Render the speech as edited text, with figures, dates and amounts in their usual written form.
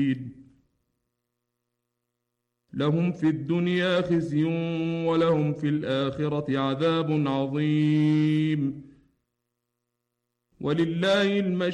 لهم في الدنيا خزي ولهم في الآخرة عذاب عظيم ولله المشرق